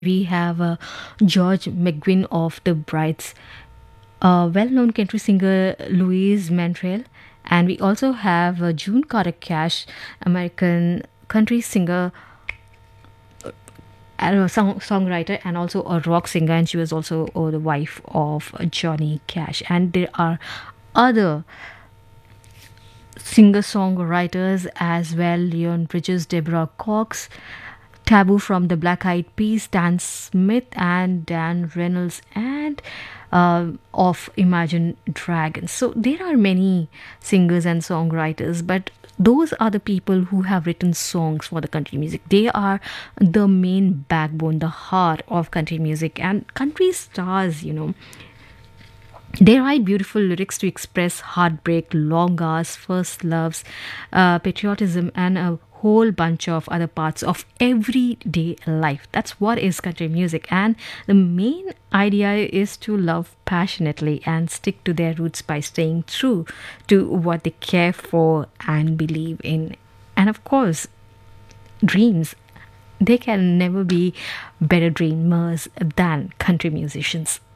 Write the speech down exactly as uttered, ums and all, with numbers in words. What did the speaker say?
we have uh, George McGuinn of the Brides, a well-known country singer Louise Mantrell, and we also have uh, June Carter Cash, American country singer, and a song, songwriter, and also a rock singer, and she was also uh, the wife of uh, Johnny Cash. And there are other singer songwriters as well: Leon Bridges, Deborah Cox, Taboo from the Black Eyed Peas, Dan Smith, and Dan Reynolds, and uh, of Imagine Dragons. So there are many singers and songwriters, but those are the people who have written songs for the country music. They are the main backbone, the heart of country music, and country stars, you know, they write beautiful lyrics to express heartbreak, long hours, first loves, uh, patriotism, and a whole bunch of other parts of everyday life. That's what is country music. And the main idea is to love passionately and stick to their roots by staying true to what they care for and believe in. And of course, dreams. They can never be better dreamers than country musicians.